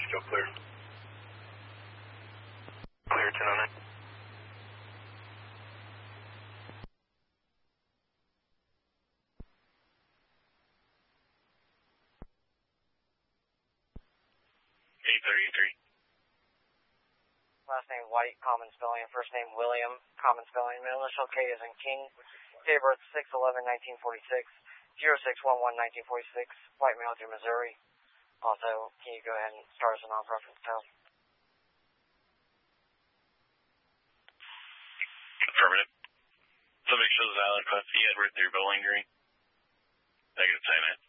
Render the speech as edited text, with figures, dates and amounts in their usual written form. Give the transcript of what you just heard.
Still clear. Clear 1009. Last name White, common spelling, and first name William, common spelling. Middle initial K is in King. Date of birth 6/11/1946, 06/11/1946. White male to Missouri. Also, can you go ahead and start us a non-preference test? Affirmative. Subject shows valid class C, Edward through Bowling Green. Negative, time in.